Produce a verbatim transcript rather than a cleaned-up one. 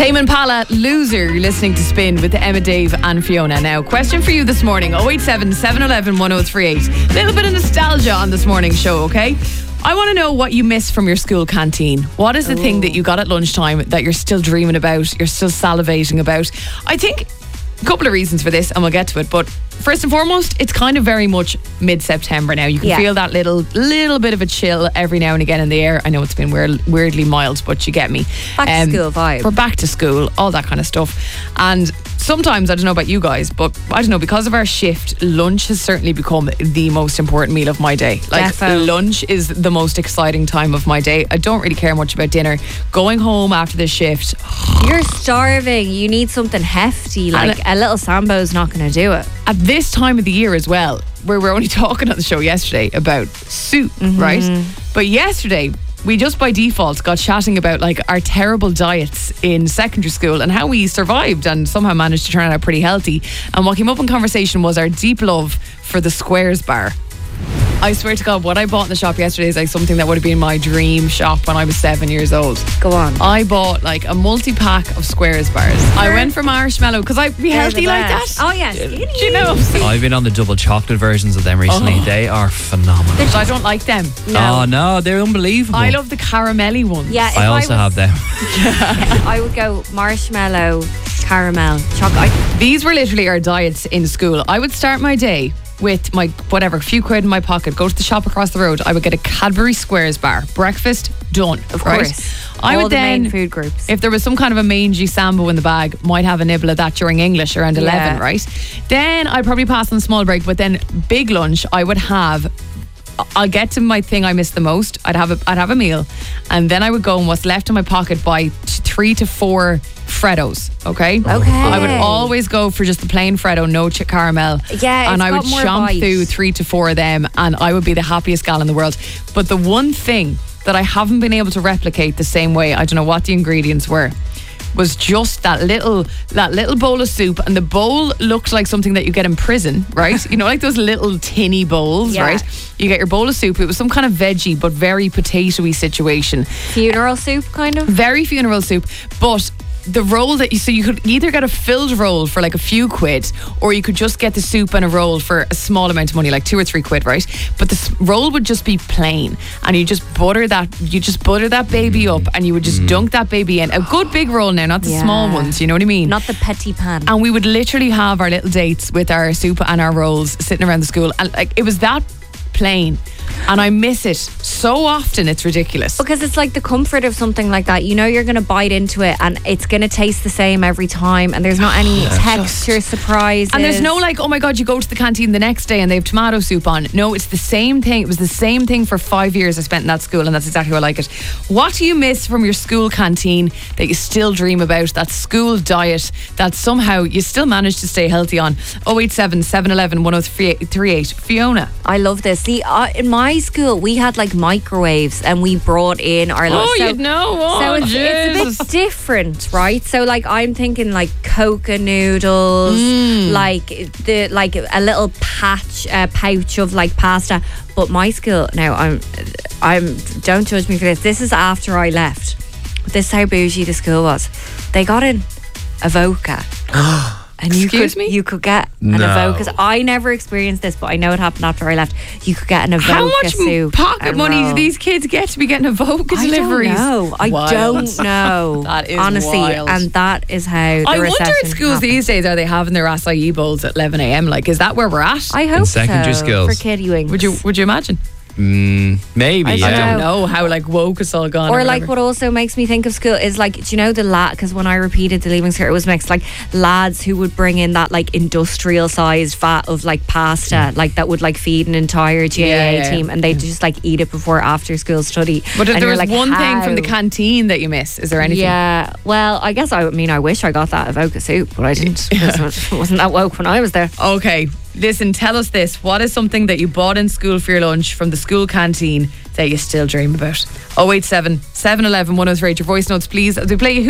Tame Impala, Loser. You're listening to Spin with Emma, Dave and Fiona. Now, question for you this morning, oh eight seven, seven one one, one oh three eight. A little bit of nostalgia on this morning's show, okay? I want to know what you miss from your school canteen. What is the Ooh. thing that you got at lunchtime that you're still dreaming about, you're still salivating about? I think a couple of reasons for this, and we'll get to it, but first and foremost, it's kind of very much mid-September now. You can Yeah. feel that little little bit of a chill every now and again in the air. I know it's been weird, weirdly mild, but you get me. Back to school vibe. We're back to school, all that kind of stuff. And sometimes, I don't know about you guys, but I don't know, because of our shift, lunch has certainly become the most important meal of my day. Like, Defo. lunch is the most exciting time of my day. I don't really care much about dinner. Going home after the shift, You're starving. You need something hefty. Like a little Sambo's not going to do it. at this time of the year as well, where we're only talking on the show yesterday about soup, right? But yesterday, we just by default got chatting about like our terrible diets in secondary school and how we survived and somehow managed to turn out pretty healthy. And what came up in conversation was our deep love for the Squares bar. I swear to God, what I bought in the shop yesterday is like something that would have been my dream shop when I was seven years old. Go on. I bought like a multi-pack of Squares bars. I went for marshmallow because I'd be They're healthy the like that. best. Oh, yeah. Skinny. Do you know? I've been on the double chocolate versions of them recently. Oh. They are phenomenal. But I don't like them. Oh no, they're unbelievable. I love the caramelly ones. Yeah, if I also was- have them. I would go marshmallow, caramel, chocolate. These were literally our diets in school. I would start my day with my whatever, few quid in my pocket, go to the shop across the road. I would get a Cadbury Squares bar. Breakfast done. Of right? course. I All would the then, main food groups. if there was some kind of a mangy Sambo in the bag, might have a nibble of that during English around eleven, Yeah. right? Then I'd probably pass on a small break, but then big lunch, I would have. I'll get to my thing I miss the most. I'd have a, I'd have a meal, and then I would go and what's left in my pocket buy t- three to four Freddos. Okay. Okay. I would always go for just the plain Freddo, no ch- caramel. Yeah, and it's I would got more chomp bite. through three to four of them, and I would be the happiest gal in the world. But the one thing that I haven't been able to replicate the same way, I don't know what the ingredients were, was just that little that little bowl of soup. And the bowl looked like something that you get in prison, right? You know, like those little tinny bowls, Yeah. right? You get your bowl of soup. It was some kind of veggie but very potatoey situation. Funeral soup, kind of. Very funeral soup. But the roll that you, so you could either get a filled roll for like a few quid, or you could just get the soup and a roll for a small amount of money, like two or three quid, right? But the s- roll would just be plain, and you just butter that, you just butter that baby up, and you would just dunk that baby in. A good big roll now, not the Yeah. small ones, you know what I mean? Not the petit pan. And we would literally have our little dates with our soup and our rolls sitting around the school, and like it was that plain. And I miss it so often, it's ridiculous. Because it's like the comfort of something like that. You know you're going to bite into it and it's going to taste the same every time, and there's not any texture surprises. And there's no like, oh my God, you go to the canteen the next day and they have tomato soup on. No, it's the same thing. It was the same thing for five years I spent in that school, and that's exactly how I like it. What do you miss from your school canteen that you still dream about? That school diet that somehow you still manage to stay healthy on? oh eight seven, seven one one, one oh three eight. Fiona. I love this. See, uh, in my school, we had like microwaves and we brought in our... Oh, so, you'd know. Oh, so it's, it's a Jesus. bit different, right? So like I'm thinking like coca noodles, Mm. like the like a little patch uh, pouch of like pasta. But my school now, I'm I'm don't judge me for this. This is after I left. This is how bougie the school was. They got in Avoca. And you Excuse could, me? you could get an No. Avoca. I never experienced this, but I know it happened after I left. You could get an Avoca How much soup. pocket and money do roll. these kids get to be getting a Vodka I deliveries? don't know. I Wild. don't know. That is honestly, wild. and that is how the I wonder recession in schools happened. these days, are they having their acai bowls at eleven a.m? Like, is that where we're at? I hope secondary so, schools. for kiddie wings. Would you Would you imagine? Mm, maybe. I I yeah. don't know how like woke it's all gone. Or or like whatever. what also makes me think of school is like, do you know the lad? Because when I repeated the Leaving Cert, it was mixed. Like lads who would bring in that like industrial sized vat of like pasta, like that would like feed an entire G A A Yeah, yeah, team, and they'd just like eat it before after school study. But if And there you're was like, one thing from the how? canteen that you miss, is there anything? Yeah, well, I guess I, I mean I wish I got that Avoca soup, but I didn't. Because it wasn't that woke when I was there. Okay, listen, tell us this. What is something that you bought in school for your lunch from the school canteen that you still dream about? oh eight seven, seven one one, one oh three eight. Your voice notes, please. They play